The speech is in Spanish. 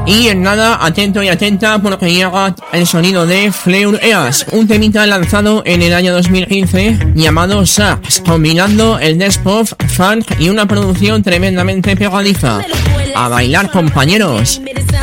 Y en nada, atento y atenta porque llega el sonido de Fleur Eas, un temita lanzado en el año 2015 llamado Sax, combinando el dance pop, funk y una producción tremendamente pegadiza. A bailar, compañeros.